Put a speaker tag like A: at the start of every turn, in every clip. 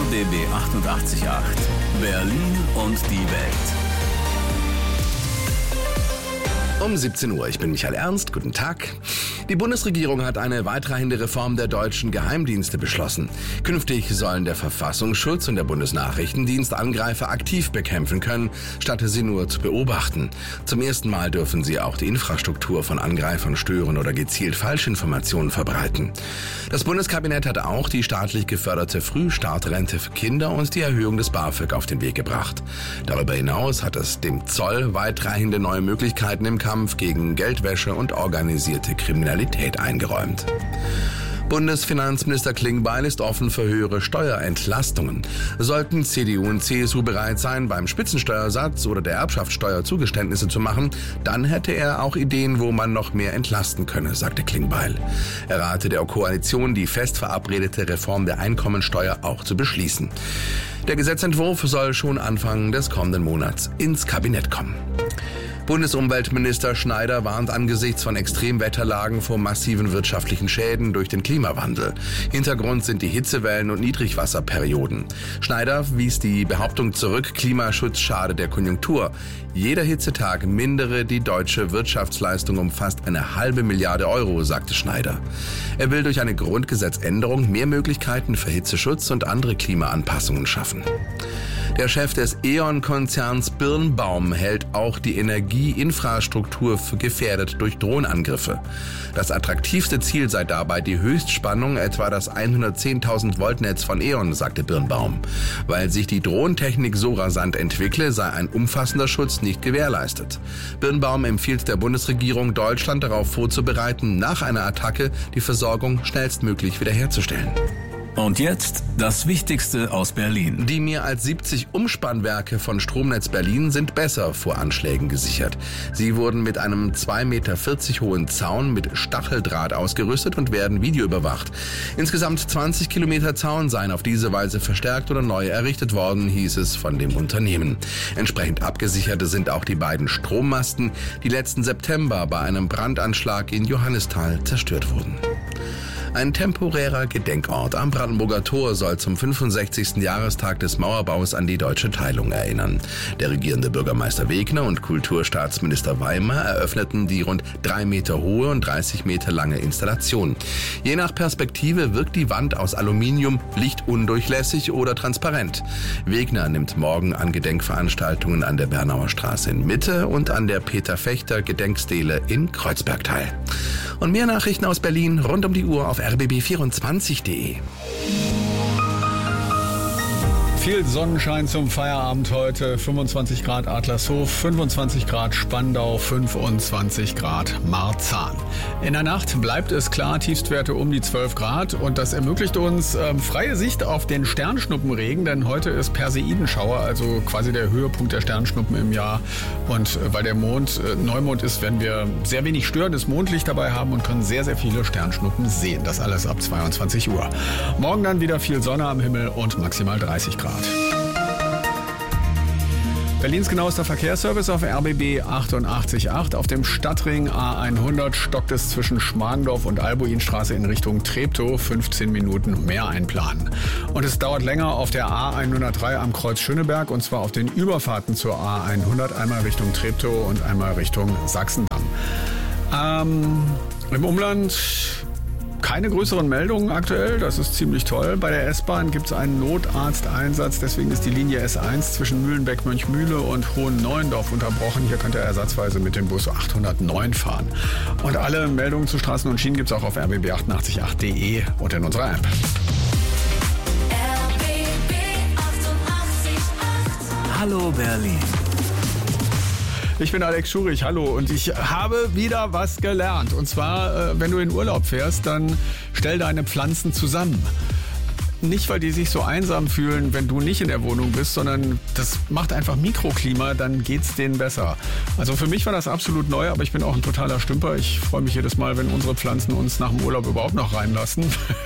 A: RBB 88.8 Berlin und die Welt.
B: Um 17 Uhr, ich bin Michael Ernst, guten Tag. Die Bundesregierung hat eine weitreichende Reform der deutschen Geheimdienste beschlossen. Künftig sollen der Verfassungsschutz und der Bundesnachrichtendienst Angreifer aktiv bekämpfen können, statt sie nur zu beobachten. Zum ersten Mal dürfen sie auch die Infrastruktur von Angreifern stören oder gezielt Falschinformationen verbreiten. Das Bundeskabinett hat auch die staatlich geförderte Frühstartrente für Kinder und die Erhöhung des BAföG auf den Weg gebracht. Darüber hinaus hat es dem Zoll weitreichende neue Möglichkeiten im Kampf gegen Geldwäsche und organisierte Kriminalität eingeräumt. Bundesfinanzminister Klingbeil ist offen für höhere Steuerentlastungen. Sollten CDU und CSU bereit sein, beim Spitzensteuersatz oder der Erbschaftssteuer Zugeständnisse zu machen, dann hätte er auch Ideen, wo man noch mehr entlasten könne, sagte Klingbeil. Er rate der Koalition, die fest verabredete Reform der Einkommensteuer auch zu beschließen. Der Gesetzentwurf soll schon Anfang des kommenden Monats ins Kabinett kommen. Bundesumweltminister Schneider warnt angesichts von Extremwetterlagen vor massiven wirtschaftlichen Schäden durch den Klimawandel. Hintergrund sind die Hitzewellen und Niedrigwasserperioden. Schneider wies die Behauptung zurück, Klimaschutz schade der Konjunktur. Jeder Hitzetag mindere die deutsche Wirtschaftsleistung um fast 1,5 Milliarde Euro, sagte Schneider. Er will durch eine Grundgesetzänderung mehr Möglichkeiten für Hitzeschutz und andere Klimaanpassungen schaffen. Der Chef des E.ON-Konzerns Birnbaum hält auch die Energieinfrastruktur für gefährdet durch Drohnenangriffe. Das attraktivste Ziel sei dabei die Höchstspannung, etwa das 110.000 Volt Netz von E.ON, sagte Birnbaum. Weil sich die Drohnentechnik so rasant entwickle, sei ein umfassender Schutz nicht gewährleistet. Birnbaum empfiehlt der Bundesregierung, Deutschland darauf vorzubereiten, nach einer Attacke die Versorgung schnellstmöglich wiederherzustellen.
A: Und jetzt das Wichtigste aus Berlin.
B: Die mehr als 70 Umspannwerke von Stromnetz Berlin sind besser vor Anschlägen gesichert. Sie wurden mit einem 2,40 Meter hohen Zaun mit Stacheldraht ausgerüstet und werden videoüberwacht. Insgesamt 20 Kilometer Zaun seien auf diese Weise verstärkt oder neu errichtet worden, hieß es von dem Unternehmen. Entsprechend abgesichert sind auch die beiden Strommasten, die letzten September bei einem Brandanschlag in Johannisthal zerstört wurden. Ein temporärer Gedenkort am Brandenburger Tor soll zum 65. Jahrestag des Mauerbaus an die deutsche Teilung erinnern. Der regierende Bürgermeister Wegner und Kulturstaatsminister Weimar eröffneten die rund 3 Meter hohe und 30 Meter lange Installation. Je nach Perspektive wirkt die Wand aus Aluminium lichtundurchlässig oder transparent. Wegner nimmt morgen an Gedenkveranstaltungen an der Bernauer Straße in Mitte und an der Peter-Fechter-Gedenkstele in Kreuzberg teil. Und mehr Nachrichten aus Berlin rund um die Uhr auf rbb24.de.
C: Viel Sonnenschein zum Feierabend heute. 25 Grad Adlershof, 25 Grad Spandau, 25 Grad Marzahn. In der Nacht bleibt es klar, Tiefstwerte um die 12 Grad. Und das ermöglicht uns freie Sicht auf den Sternschnuppenregen. Denn heute ist Perseidenschauer, also quasi der Höhepunkt der Sternschnuppen im Jahr. Und weil der Mond Neumond ist, werden wir sehr wenig störendes Mondlicht dabei haben und können sehr, sehr viele Sternschnuppen sehen. Das alles ab 22 Uhr. Morgen dann wieder viel Sonne am Himmel und maximal 30 Grad. Berlins genauester Verkehrsservice auf RBB 88.8. Auf dem Stadtring A100 stockt es zwischen Schmargendorf und Albuinstraße in Richtung Treptow. 15 Minuten mehr einplanen. Und es dauert länger auf der A103 am Kreuz Schöneberg, und zwar auf den Überfahrten zur A100, einmal Richtung Treptow und einmal Richtung Sachsendamm. Im Umland keine größeren Meldungen aktuell, das ist ziemlich toll. Bei der S-Bahn gibt es einen Notarzteinsatz, deswegen ist die Linie S1 zwischen Mühlenbeck-Mönchmühle und Hohen-Neuendorf unterbrochen. Hier könnt ihr ersatzweise mit dem Bus 809 fahren. Und alle Meldungen zu Straßen und Schienen gibt es auch auf rbb888.de und in unserer App.
A: RBB 88.8 Hallo Berlin.
C: Ich bin Alex Schurich, hallo, und ich habe wieder was gelernt. Und zwar, wenn du in Urlaub fährst, dann stell deine Pflanzen zusammen. Nicht, weil die sich so einsam fühlen, wenn du nicht in der Wohnung bist, sondern das macht einfach Mikroklima, dann geht's denen besser. Also für mich war das absolut neu, aber ich bin auch ein totaler Stümper. Ich freue mich jedes Mal, wenn unsere Pflanzen uns nach dem Urlaub überhaupt noch reinlassen.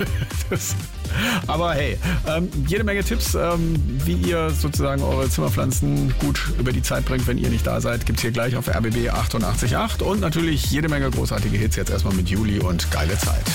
C: Aber hey, jede Menge Tipps, wie ihr sozusagen eure Zimmerpflanzen gut über die Zeit bringt, wenn ihr nicht da seid, gibt's hier gleich auf RBB 88.8 und natürlich jede Menge großartige Hits jetzt erstmal mit Juli und Geile Zeit.